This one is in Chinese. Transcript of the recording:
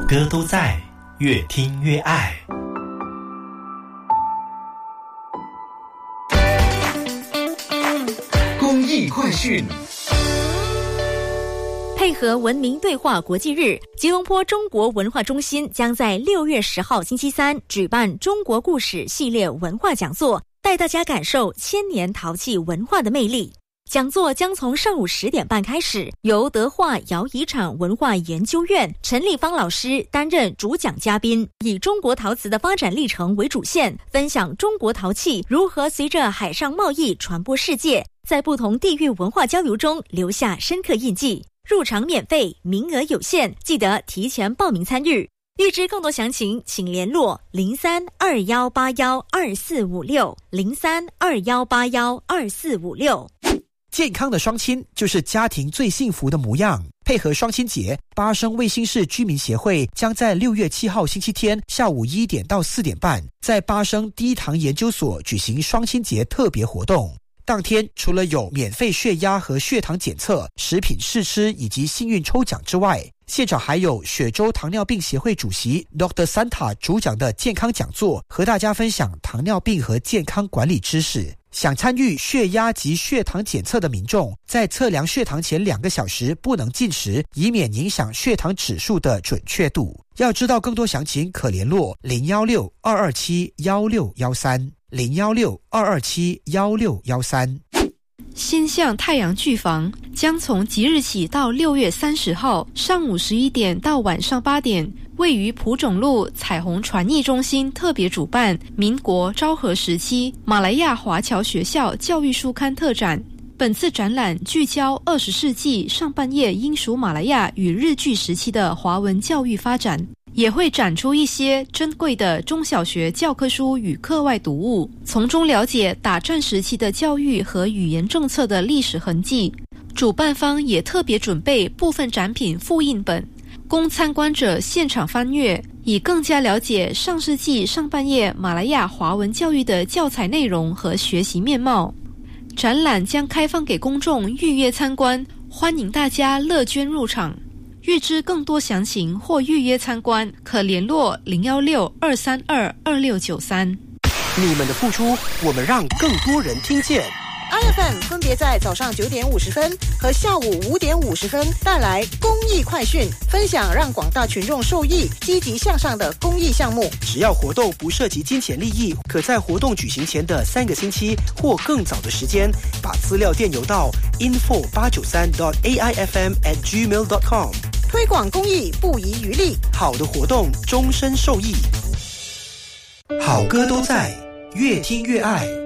歌都在，越听越爱。 公益快讯。 配合文明对话国际日，吉隆坡中国文化中心将在6月10号星期三举办中国故事系列文化讲座，带大家感受千年陶器文化的魅力。讲座将从上午10点半开始，由德化窑遗产文化研究院陈立芳老师担任主讲嘉宾，以中国陶瓷的发展历程为主线，分享中国陶器如何随着海上贸易传播世界，在不同地域文化交流中留下深刻印记。入场免费，名额有限，记得提前报名参与。预知更多详情，请联络0321812456 0321812456。 健康的双亲就是家庭最幸福的模样。配合双亲节，巴生卫星市居民协会将在6月7号星期天下午1点到4点半，在巴生第一堂研究所举行双亲节特别活动。当天除了有免费血压和血糖检测、食品试吃以及幸运抽奖之外，现场还有雪州糖尿病协会主席 Dr. Santa 主讲的健康讲座，和大家分享糖尿病和健康管理知识。想参与血压及血糖检测的民众，在测量血糖前2个小时不能进食，以免影响血糖指数的准确度。要知道更多详情，可联络016-227-1613 016-227-1613。 星象太阳剧房将从即日起到6月30号上午11点到晚上8点，位于蒲种路彩虹传艺中心特别主办民国昭和时期马来亚华侨学校教育书刊特展。本次展览聚焦20世纪上半叶英属马来亚与日据时期的华文教育发展，也会展出一些珍贵的中小学教科书与课外读物，从中了解打战时期的教育和语言政策的历史痕迹。主办方也特别准备部分展品复印本，供参观者现场翻阅，以更加了解上世纪上半叶马来亚华文教育的教材内容和学习面貌。展览将开放给公众预约参观，欢迎大家乐捐入场。预知更多详情或预约参观，可联络016-232-2693。 你们的付出，我们让更多人听见。 IFM 分别在早上9点50分和下午5点50分带来公益快讯，分享让广大群众受益、积极向上的公益项目。 只要活动不涉及金钱利益，可在活动举行前的3个星期或更早的时间，把资料电邮到 info893.aifm@gmail.com。 推广公益不遗余力， 好的活动终身受益。好歌都在，越听越爱。